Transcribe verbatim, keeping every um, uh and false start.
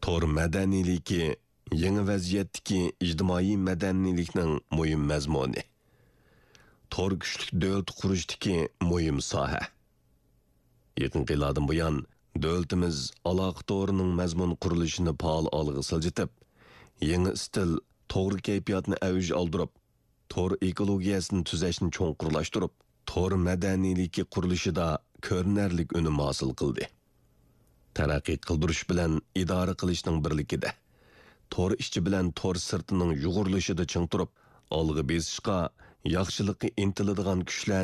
Tor madaniylik yangi vaziyatdagi ijtimoiy madaniylikning muhim mazmuni. Tor kuchlik davlat qurishdagi muhim soha. Yaqin yillardan buyon davlatimiz aloqa to'rining mazmun qurilishini faol olg'a siljitib, yangi stil to'g'ri kayfiyatni avj oldirib, tor ekologiyasini tuzashni cho'nqurlashtirib, tor madaniyligi qurilishida ko'rinarlik unum hosil qildi. Taraqqiy qildirish bilan idora qilishning birligida, tor ishchi bilan tor sirtining yug'urilishida ching turib, olg'a besishga yaxshilikqa intiladigan kuchlar